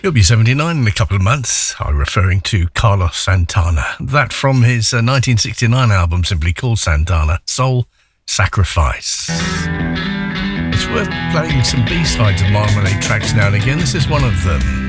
He'll be 79 in a couple of months. I'm referring to Carlos Santana. That from his 1969 album, simply called Santana, Soul Sacrifice. It's worth playing some B-sides of Marmalade tracks now and again. This is one of them.